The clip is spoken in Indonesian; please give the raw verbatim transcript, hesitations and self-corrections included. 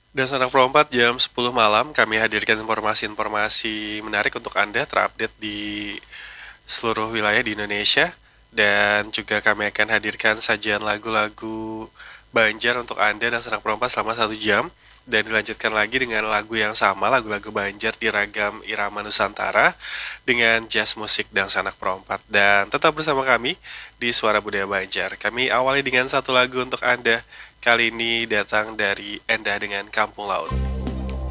Dan Sanak Pro empat jam sepuluh malam kami hadirkan informasi-informasi menarik untuk Anda terupdate di seluruh wilayah di Indonesia. Dan juga kami akan hadirkan sajian lagu-lagu Banjar untuk Anda dan Sanak Pro empat selama satu jam. Dan dilanjutkan lagi dengan lagu yang sama, lagu-lagu Banjar di ragam irama Nusantara dengan jazz musik dan Sanak Pro empat. Dan tetap bersama kami di Suara Budaya Banjar. Kami awali dengan satu lagu untuk Anda. Kali ini datang dari Endah dengan Kampung Laut.